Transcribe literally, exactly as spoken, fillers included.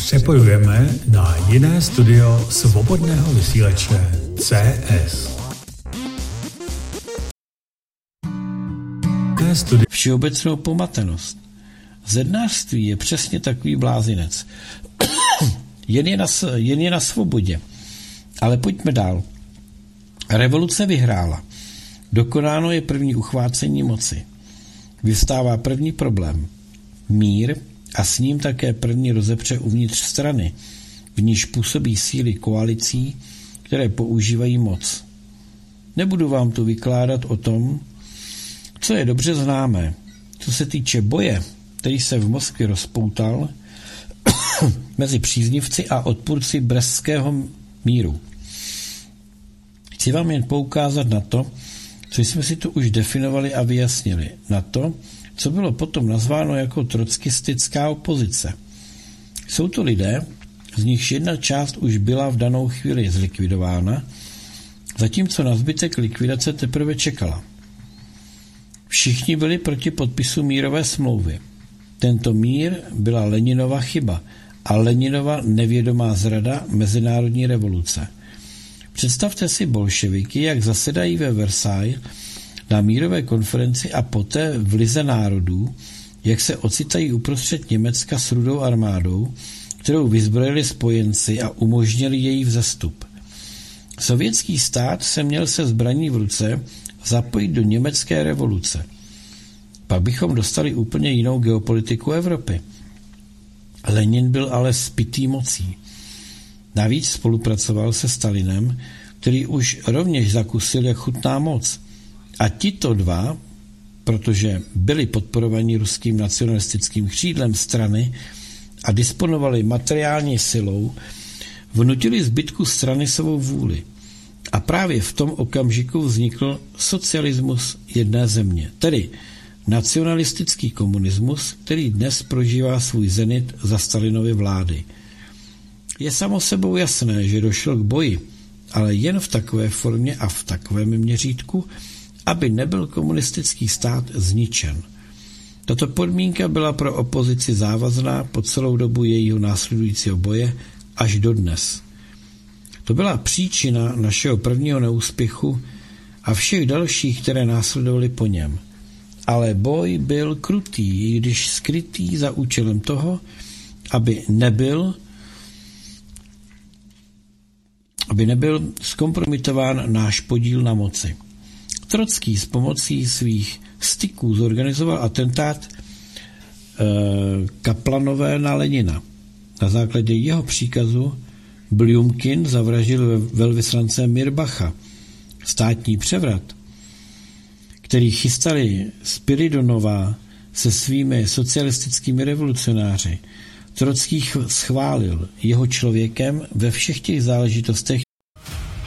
Přepojujeme na jiné studio svobodného vysílače C S. Všeobecnou pomatenost. Zednářství je přesně takový blázinec. jen, je na, jen je na svobodě. Ale pojďme dál. Revoluce vyhrála. Dokonáno je první uchvácení moci. Vystává první problém. Mír a s ním také první rozepře uvnitř strany, v níž působí síly koalicí, které používají moc. Nebudu vám tu vykládat o tom, co je dobře známé. Co se týče boje, který se v Moskvě rozpoutal mezi příznivci a odpůrci brestského míru. Chci vám jen poukázat na to, co jsme si tu už definovali a vyjasnili, na to, co bylo potom nazváno jako trockistická opozice. Jsou to lidé, z nichž jedna část už byla v danou chvíli zlikvidována, zatímco na zbytek likvidace teprve čekala. Všichni byli proti podpisu mírové smlouvy. Tento mír byla Leninova chyba a Leninova nevědomá zrada mezinárodní revoluce. Představte si bolševiky, jak zasedají ve Versailles na mírové konferenci a poté v Lize národů, jak se ocitají uprostřed Německa s rudou armádou, kterou vyzbrojili spojenci a umožnili její vzestup. Sovětský stát se měl se zbraní v ruce zapojit do německé revoluce. Pak bychom dostali úplně jinou geopolitiku Evropy. Lenin byl ale spitý mocí. Navíc spolupracoval se Stalinem, který už rovněž zakusil, jak chutná moc. A tito dva, protože byli podporovaní ruským nacionalistickým křídlem strany a disponovali materiální silou, vnutili zbytku strany svou vůli. A právě v tom okamžiku vznikl socialismus jedné země, tedy nacionalistický komunismus, který dnes prožívá svůj zenit za Stalinovy vlády. Je samo sebou jasné, že došlo k boji, ale jen v takové formě a v takovém měřítku, aby nebyl komunistický stát zničen. Tato podmínka byla pro opozici závazná po celou dobu jejího následujícího boje až dodnes. To byla příčina našeho prvního neúspěchu a všech dalších, které následovaly po něm. Ale boj byl krutý, i když skrytý za účelem toho, aby nebyl aby nebyl zkompromitován náš podíl na moci. Trocký s pomocí svých styků zorganizoval atentát e, Kaplanové na Lenina. Na základě jeho příkazu Bljumkin zavraždil velvyslance Mirbacha. Státní převrat, který chystali Spiridonová se svými socialistickými revolucionáři, Trocký schválil jeho člověkem ve všech těch záležitostech,